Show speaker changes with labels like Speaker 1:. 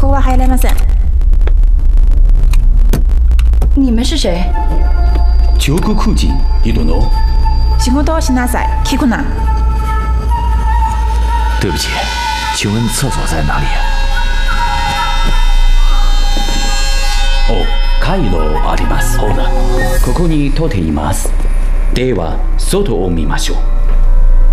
Speaker 1: ここは入れません。
Speaker 2: 你们是谁？
Speaker 3: 九个苦尽いるの？
Speaker 1: 仕事をしなさい。聞くな。
Speaker 3: 对不起，请问厕所在哪里？哦，回路あります。ほら、ここに取っています。では、外を見ましょう。